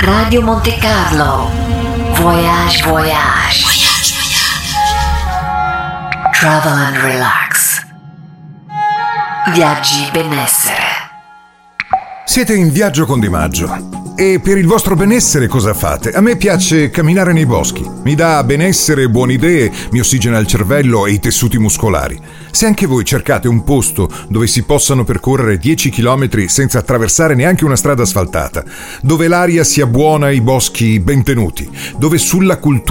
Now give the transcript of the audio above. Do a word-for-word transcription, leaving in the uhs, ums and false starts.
Radio Monte Carlo. Voyage, voyage. Voyage, voyage. Travel and relax. Viaggi benessere. Siete in viaggio con Di Maggio. E per il vostro benessere cosa fate? A me piace camminare nei boschi. Mi dà benessere, buone idee, mi ossigena il cervello e i tessuti muscolari. Se anche voi cercate un posto dove si possano percorrere dieci chilometri senza attraversare neanche una strada asfaltata, dove l'aria sia buona e i boschi ben tenuti, dove sulla cultura